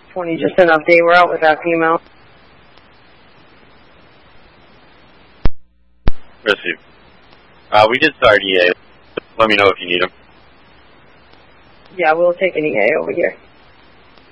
20 just an update. We're out with that female. Receive. We did start EA. Let me know if you need them. Yeah, we'll take an EA over here.